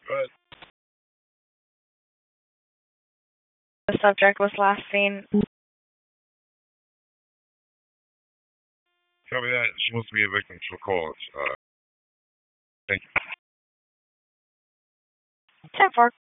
But The subject was last seen. tell me that she wants to be a victim. She'll call us. Thank you. 10-4.